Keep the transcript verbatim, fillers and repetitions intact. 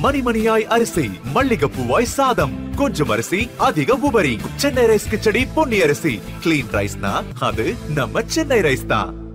மணிமணியாய் அரிசி, மல்லிகைப்பூவாய் சாதம், கொஞ்சம் அரிசி அதிக உபரி. சென்னை ரைஸ் கிச்சடி பொன்னி அரிசி. கிளீன் ரைஸ்னா அது நம்ம சென்னை ரைஸ் தான்.